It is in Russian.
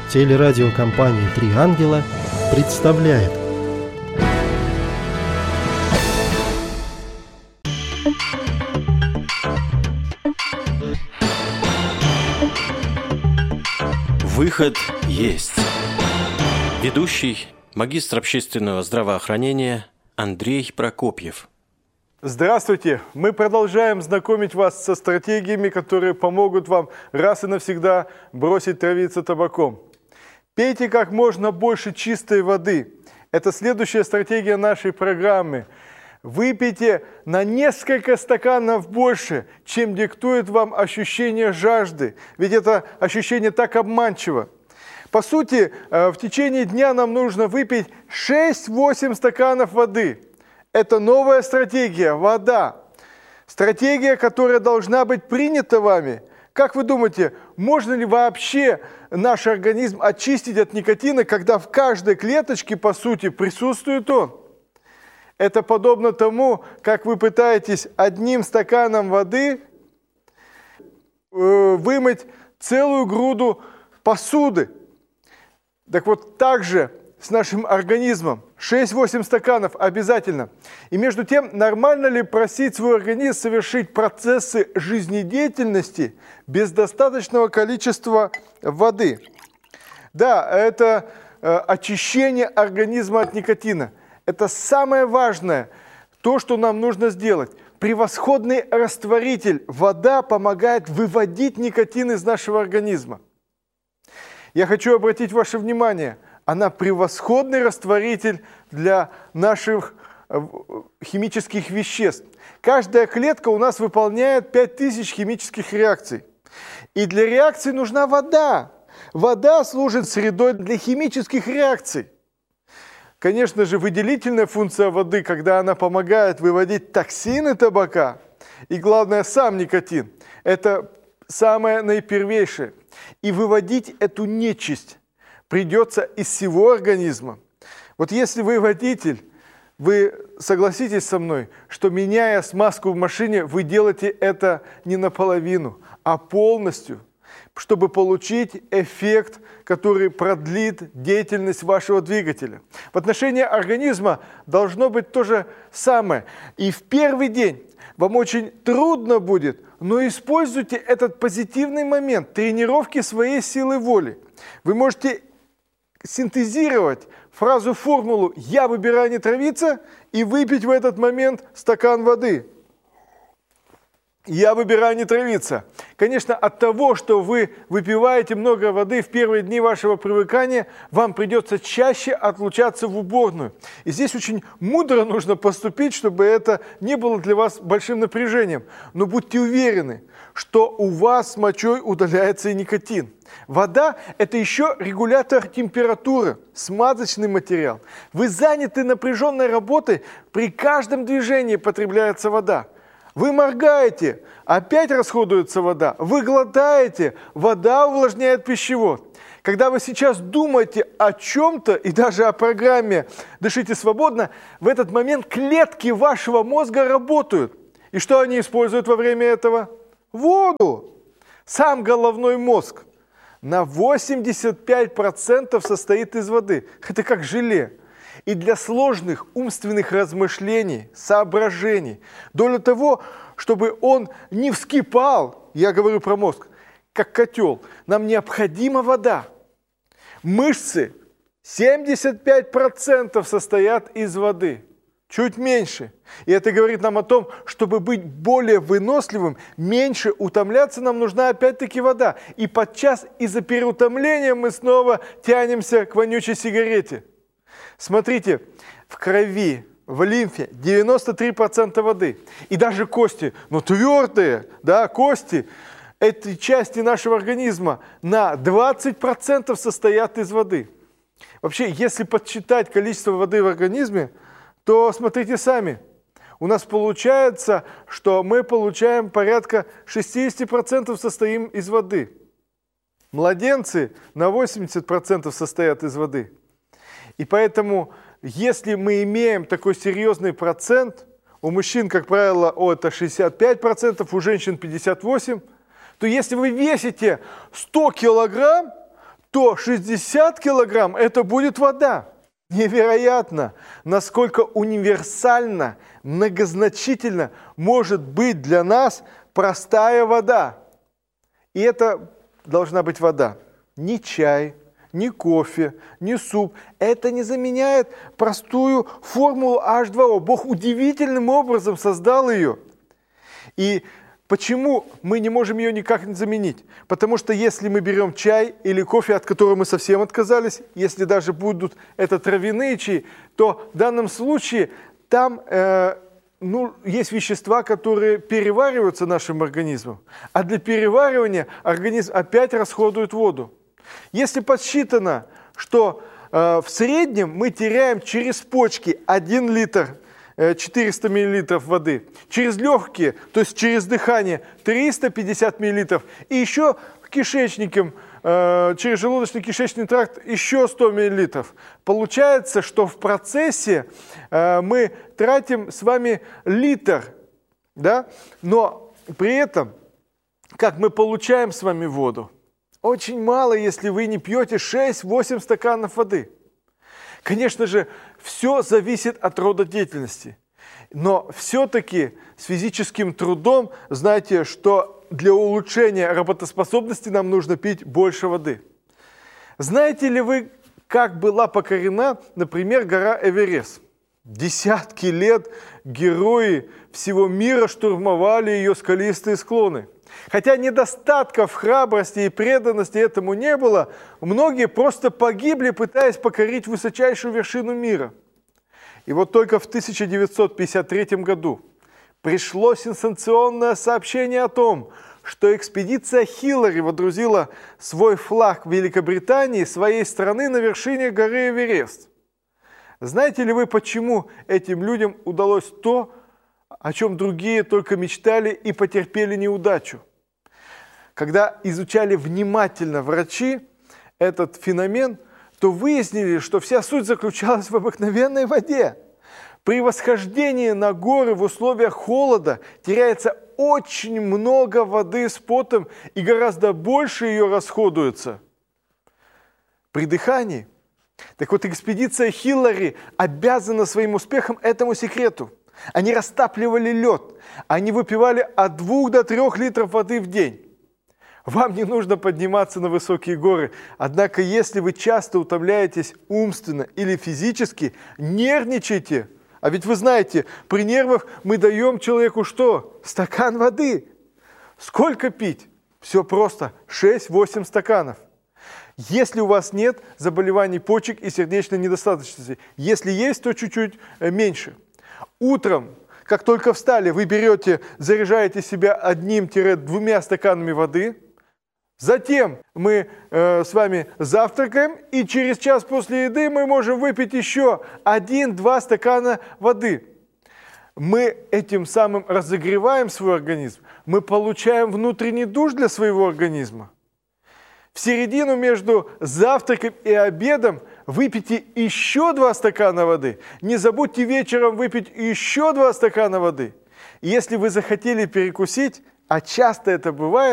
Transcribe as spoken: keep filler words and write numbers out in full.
Телерадиокомпания «Три ангела» представляет. Выход есть. Ведущий, магистр общественного здравоохранения Андрей Прокопьев. Здравствуйте! Мы продолжаем знакомить вас со стратегиями, которые помогут вам раз и навсегда бросить травиться табаком. Пейте как можно больше чистой воды. Это следующая стратегия нашей программы. Выпейте на несколько стаканов больше, чем диктует вам ощущение жажды. Ведь это ощущение так обманчиво. По сути, в течение дня нам нужно выпить шесть-восемь стаканов воды. Это новая стратегия – вода. Стратегия, которая должна быть принята вами. Как вы думаете, можно ли вообще наш организм очистить от никотина, когда в каждой клеточке, по сути, присутствует он? Это подобно тому, как вы пытаетесь одним стаканом воды вымыть целую груду посуды. Так вот, так же с нашим организмом. шесть-восемь стаканов обязательно. И между тем, нормально ли просить свой организм совершить процессы жизнедеятельности без достаточного количества воды? Да, это э, очищение организма от никотина. Это самое важное, то, что нам нужно сделать. Превосходный растворитель. Вода помогает выводить никотин из нашего организма. Я хочу обратить ваше внимание, она превосходный растворитель для наших химических веществ. Каждая клетка у нас выполняет пять тысяч химических реакций. И для реакций нужна вода. Вода служит средой для химических реакций. Конечно же, выделительная функция воды, когда она помогает выводить токсины табака, и главное, сам никотин, это самое наипервейшее. И выводить эту нечисть придется из всего организма. Вот если вы водитель, вы согласитесь со мной, что меняя смазку в машине, вы делаете это не наполовину, а полностью, чтобы получить эффект, который продлит деятельность вашего двигателя. В отношении организма должно быть то же самое. И в первый день вам очень трудно будет, но используйте этот позитивный момент тренировки своей силы воли. Вы можете синтезировать фразу-формулу «я выбираю не травиться» и выпить в этот момент стакан воды. Я выбираю не травиться. Конечно, от того, что вы выпиваете много воды в первые дни вашего привыкания, вам придется чаще отлучаться в уборную. И здесь очень мудро нужно поступить, чтобы это не было для вас большим напряжением. Но будьте уверены, что у вас с мочой удаляется и никотин. Вода – это еще регулятор температуры, смазочный материал. Вы заняты напряженной работой, при каждом движении потребляется вода. Вы моргаете, опять расходуется вода. Вы глотаете, вода увлажняет пищевод. Когда вы сейчас думаете о чем-то и даже о программе «Дышите свободно», в этот момент клетки вашего мозга работают. И что они используют во время этого? Воду. Сам головной мозг на восемьдесят пять процентов состоит из воды. Это как желе. И для сложных умственных размышлений, соображений, для того, чтобы он не вскипал, я говорю про мозг, как котел, нам необходима вода. Мышцы семьдесят пять процентов состоят из воды, чуть меньше. И это говорит нам о том, чтобы быть более выносливым, меньше утомляться, нам нужна опять-таки вода. И подчас из-за переутомления мы снова тянемся к вонючей сигарете. Смотрите, в крови, в лимфе девяносто три процента воды. И даже кости, ну твердые, да, кости, эти части нашего организма на двадцать процентов состоят из воды. Вообще, если подсчитать количество воды в организме, то смотрите сами. У нас получается, что мы получаем порядка шестьдесят процентов состоим из воды. Младенцы на восемьдесят процентов состоят из воды. И поэтому, если мы имеем такой серьезный процент, у мужчин, как правило, о, это шестьдесят пять процентов, у женщин пятьдесят восемь процентов, то если вы весите сто килограмм, то шестьдесят килограмм – это будет вода. Невероятно, насколько универсально, многозначительно может быть для нас простая вода. И это должна быть вода. Ни чай, ни кофе, ни суп. Это не заменяет простую формулу эйч два о. Бог удивительным образом создал ее. И почему мы не можем ее никак не заменить? Потому что если мы берем чай или кофе, от которого мы совсем отказались, если даже будут это травяные чаи, то в данном случае там э, ну, есть вещества, которые перевариваются нашим организмом. А для переваривания организм опять расходует воду. Если подсчитано, что э, в среднем мы теряем через почки один литр четыреста миллилитров воды, через легкие, то есть через дыхание триста пятьдесят миллилитров, и еще кишечником, э, через желудочно-кишечный тракт еще сто миллилитров. Получается, что в процессе э, мы тратим с вами литр, да? Но при этом, как мы получаем с вами воду? Очень мало, если вы не пьете шесть-восемь стаканов воды. Конечно же, все зависит от рода деятельности. Но все-таки с физическим трудом, знаете, что для улучшения работоспособности нам нужно пить больше воды. Знаете ли вы, как была покорена, например, гора Эверест? Десятки лет герои всего мира штурмовали ее скалистые склоны. Хотя недостатков храбрости и преданности этому не было, многие просто погибли, пытаясь покорить высочайшую вершину мира. И вот только в тысяча девятьсот пятьдесят третьем году пришло сенсационное сообщение о том, что экспедиция Хиллари водрузила свой флаг в Великобритании своей страны на вершине горы Эверест. Знаете ли вы, почему этим людям удалось то, о чем другие только мечтали и потерпели неудачу? Когда изучали внимательно врачи этот феномен, то выяснили, что вся суть заключалась в обыкновенной воде. При восхождении на горы в условиях холода теряется очень много воды с потом, и гораздо больше ее расходуется при дыхании. Так вот, экспедиция Хиллари обязана своим успехом этому секрету. Они растапливали лед, они выпивали от двух до трех литров воды в день. Вам не нужно подниматься на высокие горы, однако если вы часто утомляетесь умственно или физически, нервничайте. А ведь вы знаете, при нервах мы даем человеку что? Стакан воды. Сколько пить? Все просто, шесть-восемь стаканов. Если у вас нет заболеваний почек и сердечной недостаточности, если есть, то чуть-чуть меньше. Утром, как только встали, вы берете, заряжаете себя одним-двумя стаканами воды. Затем мы э, с вами завтракаем, и через час после еды мы можем выпить еще один-два стакана воды. Мы этим самым разогреваем свой организм, мы получаем внутренний душ для своего организма. В середину между завтраком и обедом выпейте еще два стакана воды. Не забудьте вечером выпить еще два стакана воды. И если вы захотели перекусить, а часто это бывает,